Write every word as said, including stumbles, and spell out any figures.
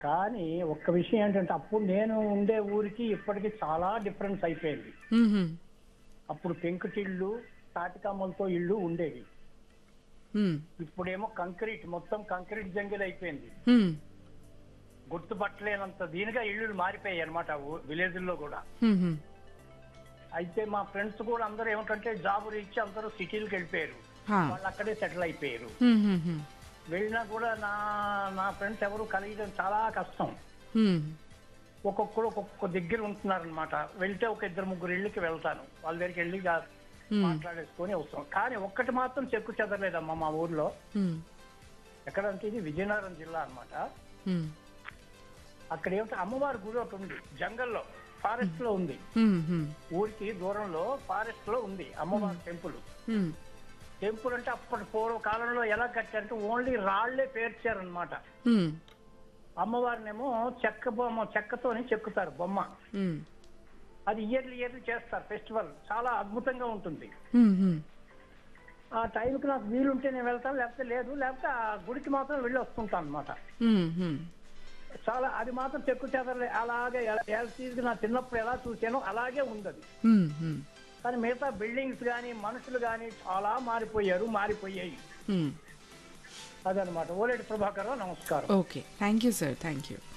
కానీ ఒక్క విషయం ఏంటంటే అప్పుడు నేను ఉండే ఊరికి ఇప్పటికి చాలా డిఫరెన్స్ అయిపోయింది. హుహు. అప్పుడు పెంకుటిళ్ళు తాటికమ్మలతో ఇళ్ళు ఉండేవి. హ్మ్. ఇప్పుడేమో కంక్రీట్, మొత్తం కంక్రీట్ జంగిల్ అయిపోయింది. హ్మ్. గుర్తుపట్టలేనంత దీనిగా ఇళ్ళు మారిపోయాయి అనమాట విలేజ్ల్లో కూడా. హుహు. అయితే మా ఫ్రెండ్స్ కూడా అందరూ ఏమిటంటే జాబ్ రీచ్ అందరూ సిటీలకు వెళ్ళిపోయారు. హా. వాళ్ళు అక్కడే సెటిల్ అయిపోయారు. హుహుహు. వెళ్ళినా కూడా నా నా ఫ్రెండ్స్ ఎవరు కలిగడం చాలా కష్టం. హ్మ్. ఒక్కొక్కరు ఒక్కొక్క దగ్గర ఉంటున్నారు అనమాట. వెళ్తే ఒక ఇద్దరు ముగ్గురు ఇళ్ళకి వెళ్తాను, వాళ్ళ దగ్గరికి వెళ్ళి గా- హ్మ్. మాట్లాడేసుకొని వస్తాం. కానీ ఒక్కటి మాత్రం చెక్కు చెదరలేదమ్మా మా ఊర్లో. హ్మ్. ఎక్కడంటే ఇది విజయనగరం జిల్లా అన్నమాట. హ్మ్. అక్కడ ఏమిటో అమ్మవారి గుడి ఒకటి ఉంది, జంగల్లో ఫారెస్ట్ లో ఉంది. హ్మ్. హ్మ్. ఊరికి దూరంలో ఫారెస్ట్ లో ఉంది అమ్మవారి టెంపుల్. హ్మ్. టెంపుల్ అంటే అప్పటి పూర్వ కాలంలో ఎలా కట్టారంటే ఓన్లీ రాళ్లే పేర్చారనమాట. హ్మ్. అమ్మవారినేమో చెక్క బొమ్మ, చెక్కతోని చెక్కుతారు బొమ్మ. హ్మ్. అది ఇయర్లీ ఇయర్లీ చేస్తారు ఫెస్టివల్, చాలా అద్భుతంగా ఉంటుంది. హ్మ్. హ్మ్. ఆ టైంకి నాకు వీలుంటే నేను వెళ్తాను, లేకపోతే లేదు, లేకపోతే ఆ గుడికి మాత్రం వెళ్ళి వస్తుంటాను అనమాట. హ్మ్. హ్మ్. చాలా అది మాత్రం చెక్కు చెదరలే, అలాగే ఎల్సీకి నా చిన్నప్పుడు ఎలా చూసానో అలాగే ఉంది అది. హ్మ్. హ్మ్. కానీ మిగతా బిల్డింగ్స్ కానీ మనుషులు కానీ చాలా మారిపోయారు, మారిపోయాయి. హ్మ్. అదనమాట. ఓలేటి ప్రభాకర్ రావు, నమస్కారం. Okay. Thank you sir. Thank you.